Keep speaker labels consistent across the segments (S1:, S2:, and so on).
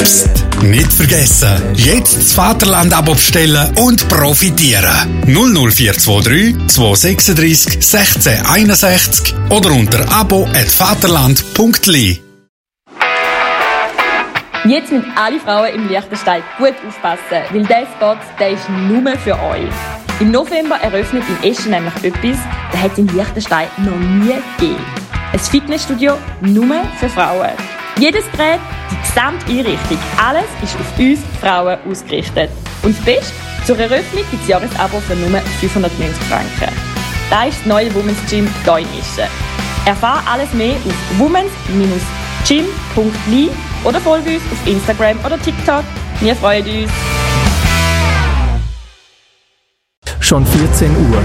S1: Psst, nicht vergessen, jetzt das Vaterland-Abo bestellen und profitieren. 00423 236 1661 oder unter abo@vaterland.li.
S2: Jetzt müssen alle Frauen im Liechtenstein gut aufpassen, weil dieser Spot, der ist nur für euch. Im November eröffnet in Eschen nämlich etwas, das hat es in Liechtenstein noch nie gegeben. Ein Fitnessstudio nur für Frauen. Jedes Gerät, die gesamte Einrichtung, alles ist auf uns Frauen ausgerichtet. Und das Beste, zur Eröffnung gibt es Jahresabo für nur 590 Franken. Das ist das neue Women's Gym hier in Eschen. Erfahre alles mehr auf womens-gym.li oder folge uns auf Instagram oder TikTok. Wir freuen uns.
S3: Schon 14 Uhr.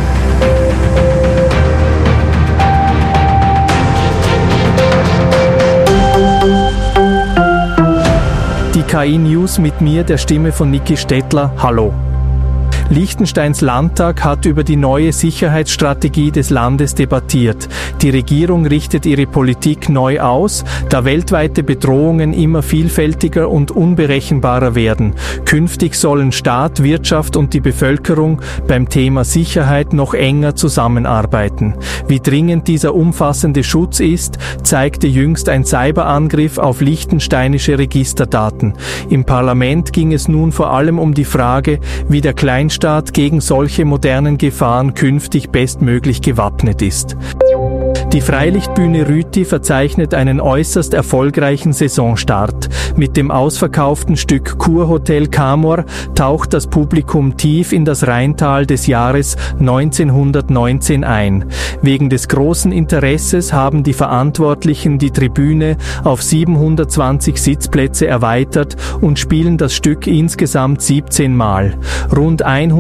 S3: Die KI-News mit mir, der Stimme von Niki Stettler. Hallo. Liechtensteins Landtag hat über die neue Sicherheitsstrategie des Landes debattiert. Die Regierung richtet ihre Politik neu aus, da weltweite Bedrohungen immer vielfältiger und unberechenbarer werden. Künftig sollen Staat, Wirtschaft und die Bevölkerung beim Thema Sicherheit noch enger zusammenarbeiten. Wie dringend dieser umfassende Schutz ist, zeigte jüngst ein Cyberangriff auf liechtensteinische Registerdaten. Im Parlament ging es nun vor allem um die Frage, wie der Kleinstaat gegen solche modernen Gefahren künftig bestmöglich gewappnet ist. Die Freilichtbühne Rüti verzeichnet einen äußerst erfolgreichen Saisonstart. Mit dem ausverkauften Stück Kurhotel Camor taucht das Publikum tief in das Rheintal des Jahres 1919 ein. Wegen des großen Interesses haben die Verantwortlichen die Tribüne auf 720 Sitzplätze erweitert und spielen das Stück insgesamt 17 Mal. Rund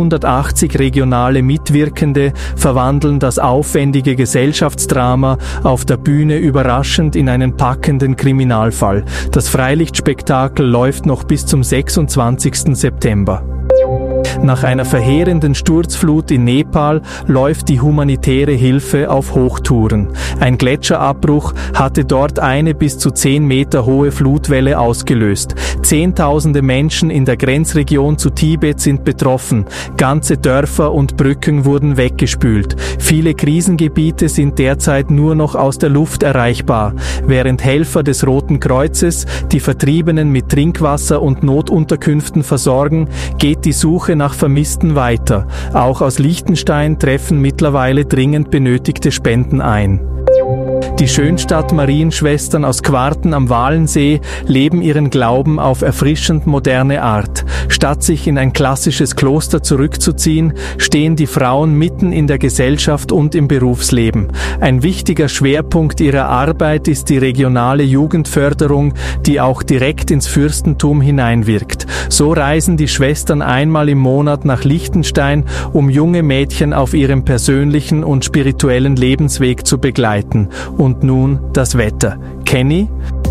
S3: 180 regionale Mitwirkende verwandeln das aufwendige Gesellschaftsdrama auf der Bühne überraschend in einen packenden Kriminalfall. Das Freilichtspektakel läuft noch bis zum 26. September. Nach einer verheerenden Sturzflut in Nepal läuft die humanitäre Hilfe auf Hochtouren. Ein Gletscherabbruch hatte dort eine bis zu 10 Meter hohe Flutwelle ausgelöst. Zehntausende Menschen in der Grenzregion zu Tibet sind betroffen. Ganze Dörfer und Brücken wurden weggespült. Viele Krisengebiete sind derzeit nur noch aus der Luft erreichbar, während Helfer des Roten Kreuzes die Vertriebenen mit Trinkwasser und Notunterkünften versorgen, geht die Suche nach Vermissten weiter. Auch aus Liechtenstein treffen mittlerweile dringend benötigte Spenden ein. Die Schönstatt-Marienschwestern aus Quarten am Walensee leben ihren Glauben auf erfrischend moderne Art. Statt sich in ein klassisches Kloster zurückzuziehen, stehen die Frauen mitten in der Gesellschaft und im Berufsleben. Ein wichtiger Schwerpunkt ihrer Arbeit ist die regionale Jugendförderung, die auch direkt ins Fürstentum hineinwirkt. So reisen die Schwestern einmal im Monat nach Liechtenstein, um junge Mädchen auf ihrem persönlichen und spirituellen Lebensweg zu begleiten. Und nun das Wetter. Kenny?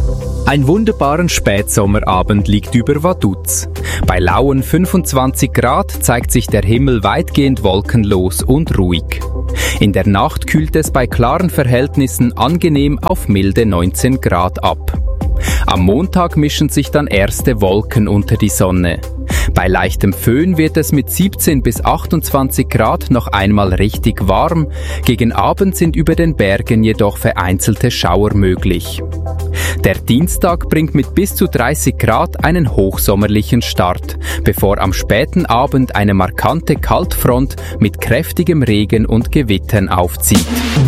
S4: Ein wunderbaren Spätsommerabend liegt über Vaduz. Bei lauen 25 Grad zeigt sich der Himmel weitgehend wolkenlos und ruhig. In der Nacht kühlt es bei klaren Verhältnissen angenehm auf milde 19 Grad ab. Am Montag mischen sich dann erste Wolken unter die Sonne. Bei leichtem Föhn wird es mit 17 bis 28 Grad noch einmal richtig warm. Gegen Abend sind über den Bergen jedoch vereinzelte Schauer möglich. Der Dienstag bringt mit bis zu 30 Grad einen hochsommerlichen Start, bevor am späten Abend eine markante Kaltfront mit kräftigem Regen und Gewittern aufzieht.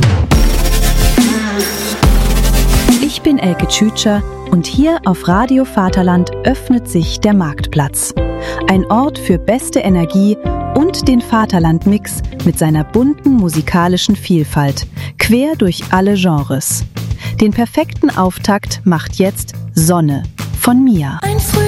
S5: Ich bin Elke Tschütscher und hier auf Radio Vaterland öffnet sich der Marktplatz. Ein Ort für beste Energie und den Vaterland-Mix mit seiner bunten musikalischen Vielfalt, quer durch alle Genres. Den perfekten Auftakt macht jetzt Sonne von Mia.